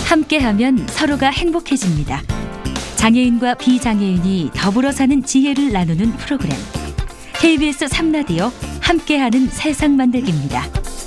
함께하면 서로가 행복해집니다. 장애인과 비장애인이 더불어 사는 지혜를 나누는 프로그램. KBS 3라디오 함께하는 세상 만들기입니다.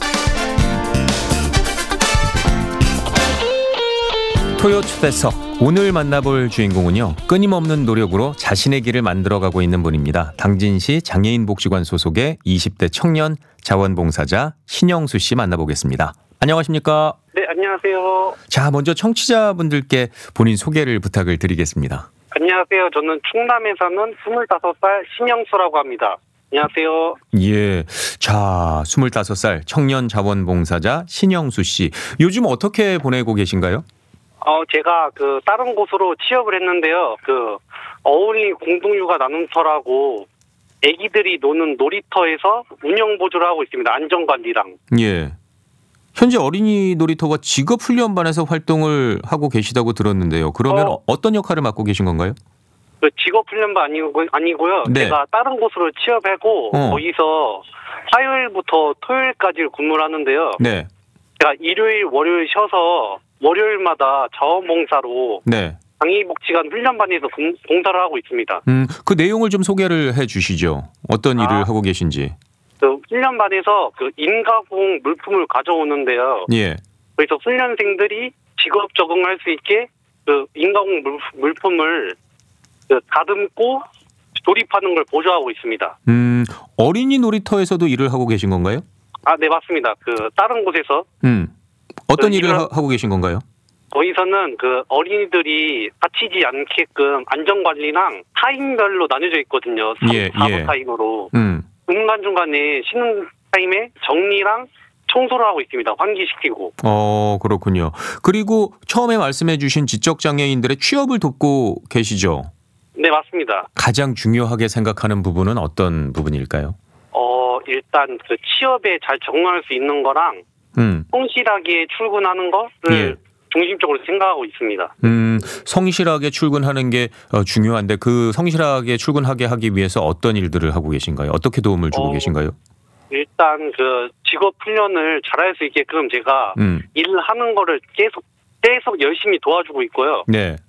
토요 초대석, 오늘 만나볼 주인공은요, 끊임없는 노력으로 자신의 길을 만들어가고 있는 분입니다. 당진시 장애인복지관 소속의 20대 청년 자원봉사자 신영수 씨 만나보겠습니다. 안녕하십니까? 네, 안녕하세요. 자, 먼저 청취자분들께 본인 소개를 부탁을 드리겠습니다. 안녕하세요. 저는 충남에 사는 25살 신영수라고 합니다. 안녕하세요. 예. 자, 25살 청년 자원봉사자 신영수 씨. 요즘 어떻게 보내고 계신가요? 제가 다른 곳으로 취업을 했는데요. 어울리 공동육아 나눔터라고 애기들이 노는 놀이터에서 운영 보조를 하고 있습니다. 안전관리랑. 예. 현재 어린이 놀이터가 직업훈련반에서 활동을 하고 계시다고 들었는데요. 그러면 어떤 역할을 맡고 계신 건가요? 직업훈련반 아니고요. 네. 제가 다른 곳으로 취업하고 거기서 화요일부터 토요일까지 근무를 하는데요. 네. 제가 일요일, 월요일 쉬어서 월요일마다 자원봉사로 네. 장애인복지관 훈련반에서 봉사를 하고 있습니다. 그 내용을 좀 소개를 해 주시죠. 어떤 일을 하고 계신지. 훈련반에서 인가공 물품을 가져오는데요. 예. 그래서 훈련생들이 직업 적응할 수 있게 인가공 물품을 다듬고 조립하는 걸 보조하고 있습니다. 어린이 놀이터에서도 일을 하고 계신 건가요? 네, 맞습니다. 다른 곳에서. 어떤 일을 하고 계신 건가요? 거기서는 어린이들이 다치지 않게끔 안전관리랑 타임별로 나뉘어져 있거든요. 4부 타임으로. 중간중간에 쉬는 타임에 정리랑 청소를 하고 있습니다. 환기시키고. 그렇군요. 그리고 처음에 말씀해 주신 지적장애인들의 취업을 돕고 계시죠? 네, 맞습니다. 가장 중요하게 생각하는 부분은 어떤 부분일까요? 일단 취업에 잘 적응할 수 있는 거랑 성실하게 출근하는 거를 중심적으로 생각하고 있습니다. 성실하게 출근하는 게 중요한데 그 성실하게 출근하게 하기 위해서 어떤 일들을 하고 계신가요? 어떻게 도움을 주고 계신가요? 일단 직업 훈련을 잘할 수 있게끔 제가 일을 하는 거를 계속 열심히 도와주고 있고요. 네.